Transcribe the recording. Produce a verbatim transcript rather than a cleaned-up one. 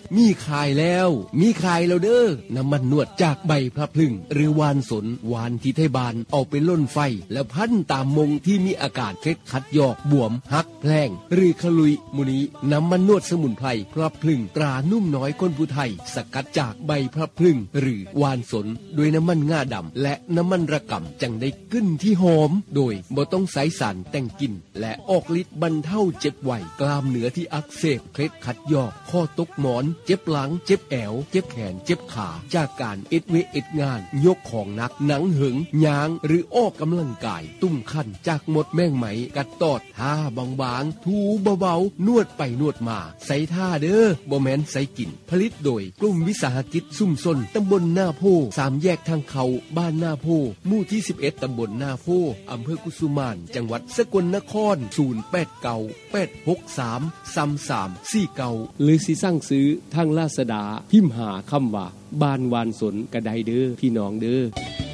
มีขายแล้วมีขายแล้วเด้อน้ำมันนวดจากใบพระพลึงหรือวานสนวานที่ไทยบานเอาไปล่นไฟแล้วพันตามมงที่มีอากาศเคล็ดคัดยอกบวมหักแพลงหรือขลุยมุนีน้ำมันนวดสมุนไพรพระพลึงตรานุ่มน้อยคนผู้ไทยสกัดจากใบพระพลึงหรือวานสนด้วยน้ำมันง่าดำและน้ำมันระกำจังได้กลิ่นที่หอมโดยบ่ต้องใส่สารแต่งกลิ่นและออกฤทธิ์บรรเทาเจ็บไวกล้ามเนื้อที่อักเสบเคล็ดคัดยอกข้อตกหมอนเจ็บหลังเจ็บแอวเจ็บแขนเจ็บขาจากการเอ็ดเวเอ็ดงานยกของหนักหนังหึงยางหรือออกกำลังกายตุ้มคันจากมดแมงไหมกัดตอดท่าบางๆถูเบาๆนวดไปนวดมาใส่ท่าเด้อบ่แม่นใส่กินผลิตโดยกลุ่มวิสาหกิจซุ่มซนตำบลหน้าโพสามแยกทางเขาบ้านหน้าโพหมู่ที่สิบเอ็ดตำบลหน้าโพอำเภอกุสุมานจังหวัดสกลนครศูนย์ แปด เก้า แปด หก สาม สาม สาม สี่ เก้าหรือสิสั่งซื้อทางลาซาด้าพิมพ์หาคำว่าบ้านวานสนกระไดเด้อพี่น้องเด้อ